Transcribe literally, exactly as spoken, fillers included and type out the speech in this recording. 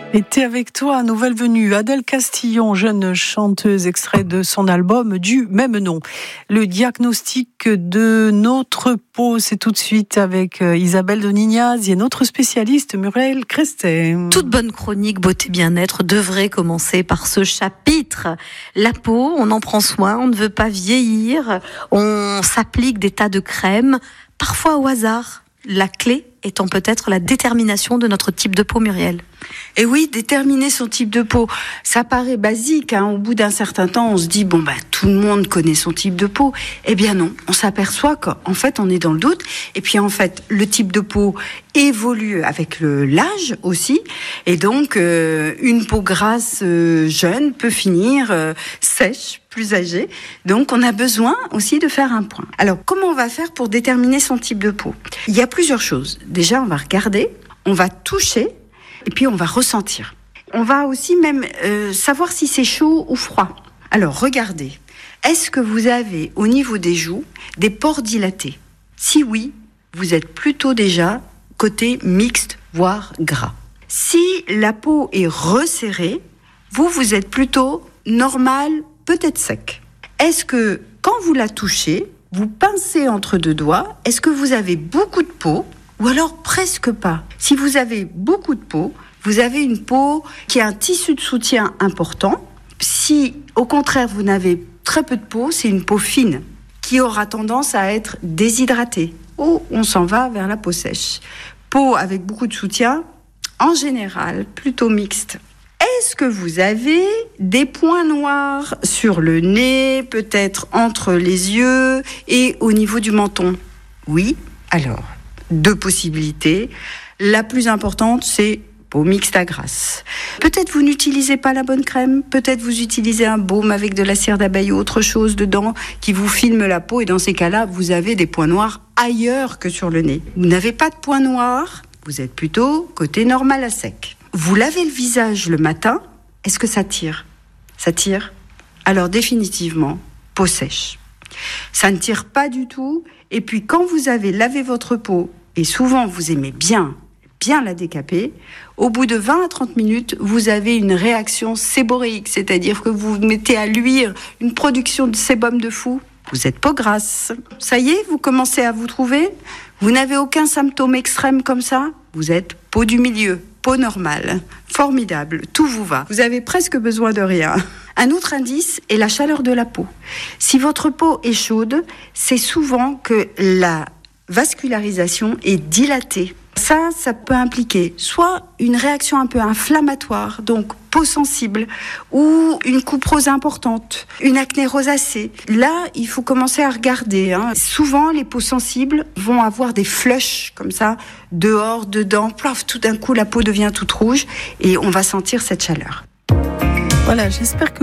Était avec toi, nouvelle venue, Adèle Castillon, jeune chanteuse, extrait de son album du même nom. Le diagnostic de notre peau, c'est tout de suite avec Isabelle de Nignaz et notre spécialiste Muriel Crestet. Toute bonne chronique beauté bien-être devrait commencer par ce chapitre. La peau, on en prend soin, on ne veut pas vieillir, on s'applique des tas de crèmes, parfois au hasard. La clé étant peut-être la détermination de notre type de peau, Muriel. Et oui, déterminer son type de peau, ça paraît basique, hein. Au bout d'un certain temps, on se dit, bon, bah, tout le monde connaît son type de peau. Eh bien non, on s'aperçoit qu'en fait, on est dans le doute. Et puis, en fait, le type de peau évolue avec le, l'âge aussi. Et donc, euh, une peau grasse euh, jeune peut finir euh, sèche, plus âgée. Donc, on a besoin aussi de faire un point. Alors, comment on va faire pour déterminer son type de peau ? Il y a plusieurs choses. Déjà, on va regarder, on va toucher, et puis on va ressentir. On va aussi même euh, savoir si c'est chaud ou froid. Alors, regardez. Est-ce que vous avez, au niveau des joues, des pores dilatés ? Si oui, vous êtes plutôt déjà côté mixte, voire gras. Si la peau est resserrée, vous, vous êtes plutôt normal, peut-être sec. Est-ce que, quand vous la touchez, vous pincez entre deux doigts, est-ce que vous avez beaucoup de peau ? Ou alors presque pas. Si vous avez beaucoup de peau, vous avez une peau qui a un tissu de soutien important. Si, au contraire, vous n'avez très peu de peau, c'est une peau fine qui aura tendance à être déshydratée. Ou on s'en va vers la peau sèche. Peau avec beaucoup de soutien, en général, plutôt mixte. Est-ce que vous avez des points noirs sur le nez, peut-être entre les yeux et au niveau du menton ? Oui, alors... Deux possibilités. La plus importante, c'est peau mixte à grasse. Peut-être vous n'utilisez pas la bonne crème, peut-être vous utilisez un baume avec de la cire d'abeille ou autre chose dedans qui vous filme la peau et dans ces cas-là, vous avez des points noirs ailleurs que sur le nez. Vous n'avez pas de points noirs, vous êtes plutôt côté normal à sec. Vous lavez le visage le matin, est-ce que ça tire ? Ça tire ? Alors définitivement, peau sèche. Ça ne tire pas du tout et puis quand vous avez lavé votre peau, et souvent vous aimez bien, bien la décaper, au bout de vingt à trente minutes, vous avez une réaction séboréique, c'est-à-dire que vous mettez à luire une production de sébum de fou. Vous êtes peau grasse. Ça y est, vous commencez à vous trouver ? Vous n'avez aucun symptôme extrême comme ça ? Vous êtes peau du milieu, peau normale. Formidable, tout vous va. Vous avez presque besoin de rien. Un autre indice est la chaleur de la peau. Si votre peau est chaude, c'est souvent que la vascularisation est dilatée. Ça, ça peut impliquer soit une réaction un peu inflammatoire, donc peau sensible, ou une coupe rose importante, une acné rosacée. Là, il faut commencer à regarder. Hein. Souvent, les peaux sensibles vont avoir des flushs comme ça, dehors, dedans. Plaf, tout d'un coup, la peau devient toute rouge et on va sentir cette chaleur. Voilà, j'espère que